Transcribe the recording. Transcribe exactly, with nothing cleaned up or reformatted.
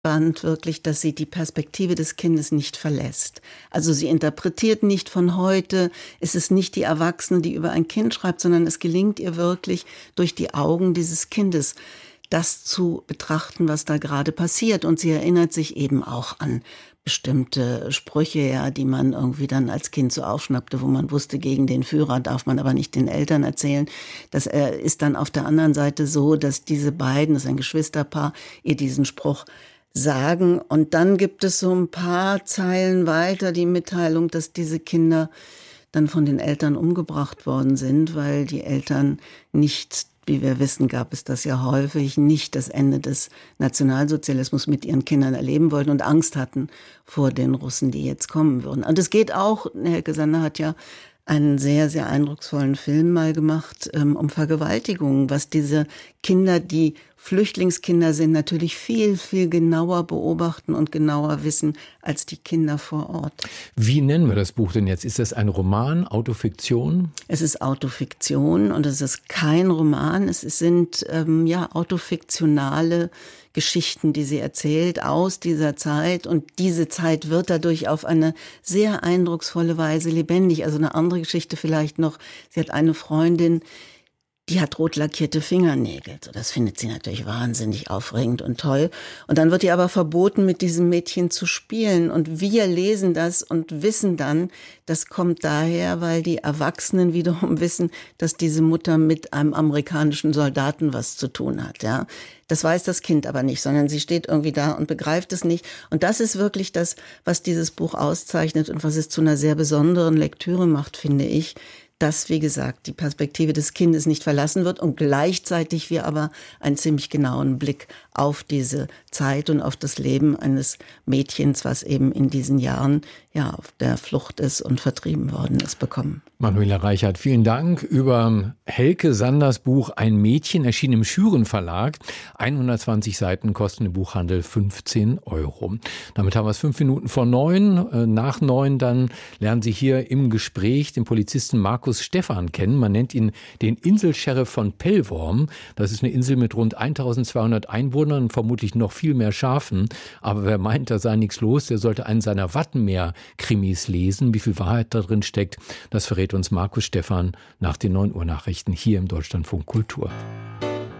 Band wirklich, dass sie die Perspektive des Kindes nicht verlässt. Also sie interpretiert nicht von heute, es ist nicht die Erwachsene, die über ein Kind schreibt, sondern es gelingt ihr wirklich durch die Augen dieses Kindes das zu betrachten, was da gerade passiert. Und sie erinnert sich eben auch an bestimmte Sprüche, ja, die man irgendwie dann als Kind so aufschnappte, wo man wusste, gegen den Führer darf man aber nicht den Eltern erzählen. Das äh, ist dann auf der anderen Seite so, dass diese beiden, das ist ein Geschwisterpaar, ihr diesen Spruch sagen. Und dann gibt es so ein paar Zeilen weiter die Mitteilung, dass diese Kinder dann von den Eltern umgebracht worden sind, weil die Eltern nicht, wie wir wissen, gab es das ja häufig, nicht das Ende des Nationalsozialismus mit ihren Kindern erleben wollten und Angst hatten vor den Russen, die jetzt kommen würden. Und es geht auch, Helge Sander hat ja einen sehr, sehr eindrucksvollen Film mal gemacht, ähm, um Vergewaltigungen, was diese Kinder, die Flüchtlingskinder sind, natürlich viel, viel genauer beobachten und genauer wissen als die Kinder vor Ort. Wie nennen wir das Buch denn jetzt? Ist das ein Roman, Autofiktion? Es ist Autofiktion und es ist kein Roman. Es sind ähm, ja autofiktionale Geschichten, die sie erzählt aus dieser Zeit. Und diese Zeit wird dadurch auf eine sehr eindrucksvolle Weise lebendig. Also eine andere Geschichte vielleicht noch. Sie hat eine Freundin, die hat rot lackierte Fingernägel. So, das findet sie natürlich wahnsinnig aufregend und toll. Und dann wird ihr aber verboten, mit diesem Mädchen zu spielen. Und wir lesen das und wissen dann, das kommt daher, weil die Erwachsenen wiederum wissen, dass diese Mutter mit einem amerikanischen Soldaten was zu tun hat. Ja, das weiß das Kind aber nicht, sondern sie steht irgendwie da und begreift es nicht. Und das ist wirklich das, was dieses Buch auszeichnet und was es zu einer sehr besonderen Lektüre macht, finde ich. Dass, wie gesagt, die Perspektive des Kindes nicht verlassen wird und gleichzeitig wir aber einen ziemlich genauen Blick auf diese Zeit und auf das Leben eines Mädchens, was eben in diesen Jahren ja auf der Flucht ist und vertrieben worden ist, bekommen. Manuela Reichert, vielen Dank über Helge Sanders Buch Ein Mädchen, erschienen im Schüren Verlag. hundertzwanzig Seiten, kosten im Buchhandel fünfzehn Euro. Damit haben wir es fünf Minuten vor neun. Nach neun dann lernen Sie hier im Gespräch den Polizisten Markus Stephan kennen. Man nennt ihn den Inselsheriff von Pellworm. Das ist eine Insel mit rund eintausendzweihundert Einwohnern, vermutlich noch viel mehr Schafen. Aber wer meint, da sei nichts los, der sollte einen seiner Wattenmeer-Krimis lesen. Wie viel Wahrheit da drin steckt, das verrät uns Markus Stephan nach den neun Uhr Nachrichten hier im Deutschlandfunk Kultur.